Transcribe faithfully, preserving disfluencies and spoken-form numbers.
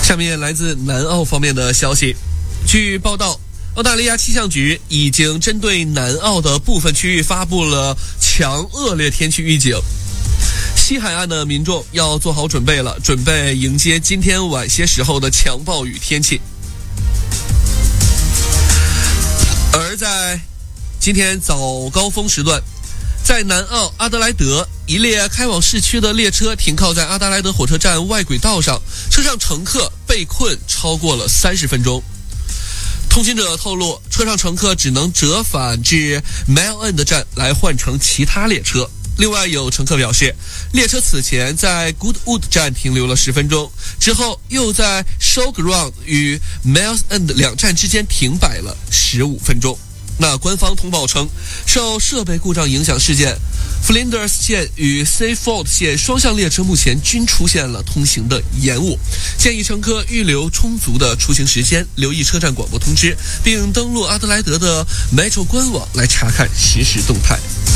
下面来自南澳方面的消息，据报道，澳大利亚气象局已经针对南澳的部分区域发布了强恶劣天气预警，西海岸的民众要做好准备了，准备迎接今天晚些时候的强暴雨天气。而在今天早高峰时段，在南澳阿德莱德，一列开往市区的列车停靠在阿德莱德火车站外轨道上，车上乘客被困超过了三十分钟。通行者透露，车上乘客只能折返至 Mile End 站来换乘其他列车。另外有乘客表示，列车此前在 Goodwood 站停留了十分钟，之后又在 Showground 与 Miles End 两站之间停摆了十五分钟。那官方通报称，受设备故障影响事件， Flinders 线与 Seaforth 线双向列车目前均出现了通行的延误，建议乘客预留充足的出行时间，留意车站广播通知，并登录阿德莱德的 Metro 官网来查看实时动态。